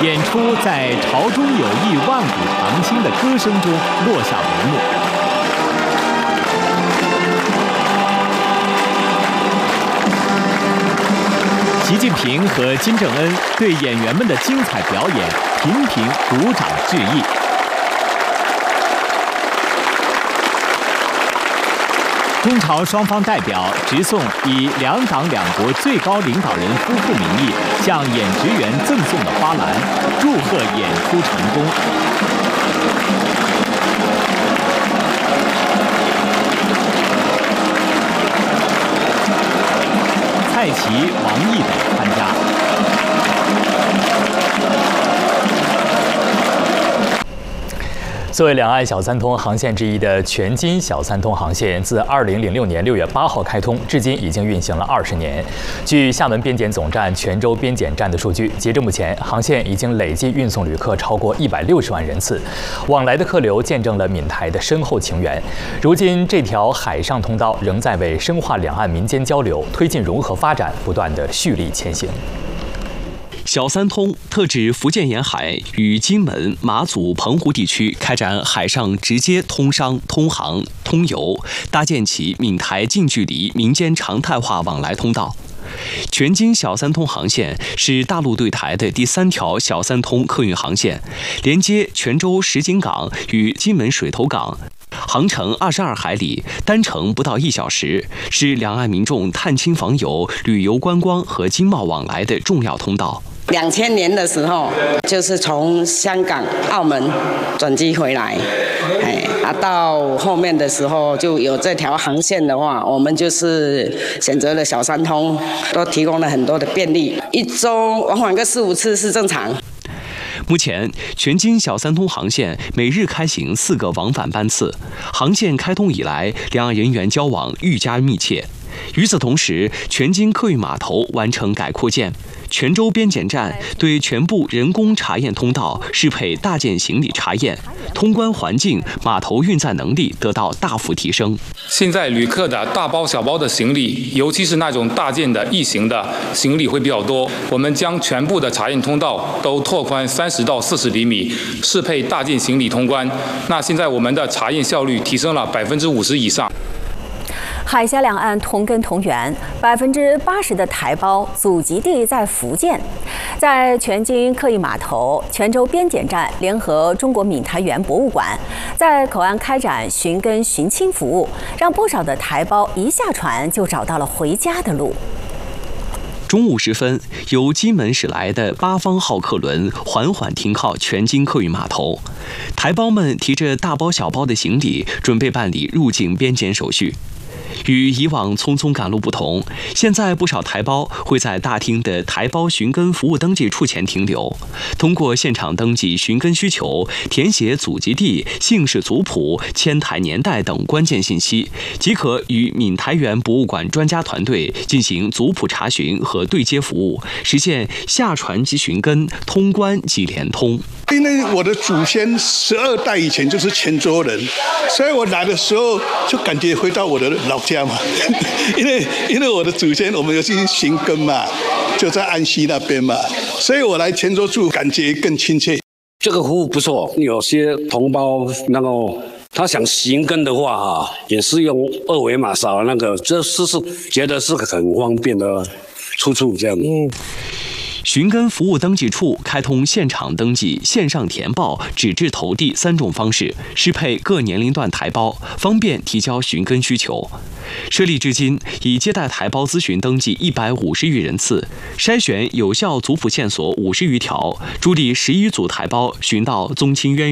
演出在朝中有意万古长青的歌声中落下帷幕。习近平和金正恩对演员们的精彩表演频频鼓掌致意。中朝双方代表直送以两党两国最高领导人夫妇名义向演职员赠送的花篮，祝贺演出成功。蔡奇、王毅等参加。作为两岸小三通航线之一的全金小三通航线，自2006年6月8号开通，至今已经运行了20年。据厦门边检总站泉州边检站的数据，截至目前，航线已经累计运送旅客超过160万人次，往来的客流见证了闽台的深厚情缘。如今，这条海上通道仍在为深化两岸民间交流、推进融合发展不断的蓄力前行。 小三通特指福建沿海与金门、马祖、澎湖地区开展海上直接通商、通航、通邮，搭建起闽台近距离民间常态化往来通道。全金小三通航线是大陆对台的第3条小三通客运航线，连接泉州石井港与金门水头港。航程22海里，单程不到1小时，是两岸民众探亲访友、旅游观光和经贸往来的重要通道。 2000年的时候，就是从香港、澳门转机回来，到后面的时候就有这条航线的话，我们就是选择了小三通，都提供了很多的便利，一周往返个4-5次是正常。 目前，全金小三通航线每日开行4个往返班次。航线开通以来，两岸人员交往愈加密切。与此同时，全金客运码头完成改扩建，泉州边检站对全部人工查验通道适配大件行李查验，通关环境、码头运载能力得到大幅提升。 现在旅客的大包小包的行李，尤其是那种大件的异形的行李会比较多，我们将全部的查验通道都拓宽30到40厘米，适配大件行李通关。那现在我们的查验效率提升了50%以上。 海峡两岸同根同源，80%的台胞祖籍地在福建。在全金客运码头、泉州边检站联合中国闽台园博物馆，在口岸开展寻根寻亲服务，让不少的台胞一下船就找到了回家的路。 中午时分，由金门驶来的8方号客轮缓缓停靠全金客运码头，台胞们提着大包小包的行李，准备办理入境边检手续。与以往匆匆赶路不同，现在不少台胞会在大厅的台胞寻根服务登记处前停留，通过现场登记寻根需求，填写祖籍地、姓氏族谱、迁台年代等关键信息，即可与闽台园博物馆专家团队进行族谱查询和对接服务，实现下船即寻根、通关即联通。 因为我的祖先12代以前就是泉州人，所以我来的时候就感觉回到我的老家嘛。因为我的祖先我们有去寻根嘛，就在安溪那边嘛，所以我来泉州住感觉更亲切。 这个服务不错，有些同胞他想寻根的话也是用2维码扫这是觉得是很方便的出处这样。 寻根服务登记处开通现场登记、线上填报、纸质投递3种方式，适配各年龄段台胞，方便提交寻根需求。设立至今，已接待台胞咨询登记150余人次，筛选有效族谱线索50余条，助力11组台胞寻到宗亲渊源。